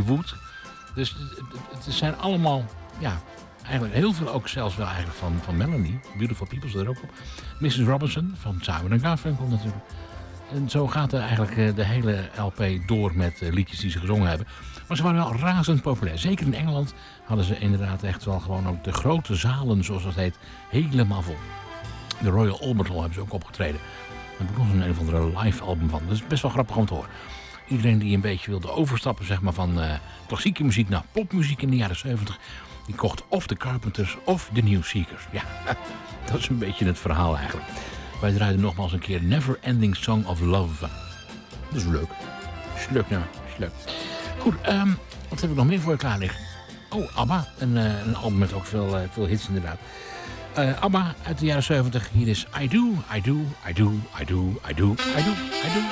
Wood. Dus het zijn allemaal, ja, eigenlijk heel veel ook zelfs wel eigenlijk van Melanie. Beautiful People zit er ook op. Mrs. Robinson van Simon & Garfunkel natuurlijk. En zo gaat er eigenlijk de hele LP door met liedjes die ze gezongen hebben. Maar ze waren wel razend populair. Zeker in Engeland hadden ze inderdaad echt wel gewoon ook de grote zalen, zoals dat heet, helemaal vol. De Royal Albert Hall hebben ze ook opgetreden. Daar heb ik nog een of andere live album van. Dat is best wel grappig om te horen. Iedereen die een beetje wilde overstappen zeg maar, van klassieke muziek naar popmuziek in de jaren 70... die kocht of de Carpenters of de New Seekers. Ja, dat is een beetje het verhaal eigenlijk. Wij draaiden nogmaals een keer Never Ending Song of Love. Dat is leuk. Is leuk, nou. Is leuk. Goed, wat heb ik nog meer voor je klaar liggen? Oh, ABBA. Een album met ook veel hits inderdaad. ABBA uit de jaren 70. Hier is I Do, I Do, I Do, I Do, I Do, I Do, I Do.